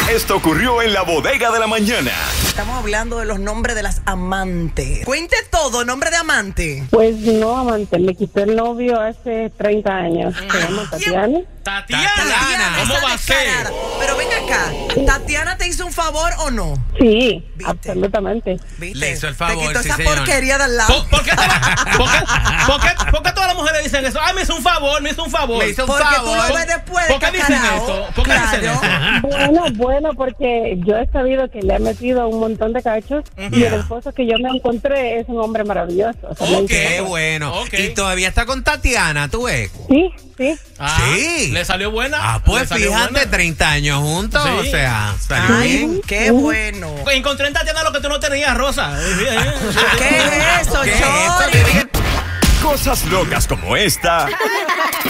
Esto ocurrió en la bodega de la mañana. Estamos hablando de los nombres de las amantes. Cuente todo, nombre de amante. Pues no, amante, le quité el novio hace 30 años. Se llama Tatiana. Tatiana, ¿cómo esa va a ser? descarada. Pero ven acá, ¿Tatiana te hizo un favor o no? Sí, ¿Viste? absolutamente. ¿Viste? Le hizo el favor, Te quitó sí, esa señor. porquería de al lado. ¿Por qué todas las mujeres dicen eso? Ah, me hizo un favor, me hizo un favor. Me hizo un Porque tú favor. lo ves después de ¿Por qué dicen cacarao. eso? ¿Por qué dicen eso? Bueno, porque yo he sabido que le he metido un montón de cachos y el esposo que yo me encontré es un hombre maravilloso. O sea, me Qué encantó. bueno. Ok. Y todavía está con Tatiana, ¿tú ves? Sí, sí. Ah, Sí. ¿Le salió buena? Ah, pues ¿Le salió fíjate, buena? 30 años juntos, Sí. o sea, salió Ay, bien. qué bueno. Encontré en Tatiana lo que tú no tenías, Rosa. ¿Qué es eso, ¿Qué es eso? Chori? Cosas locas como esta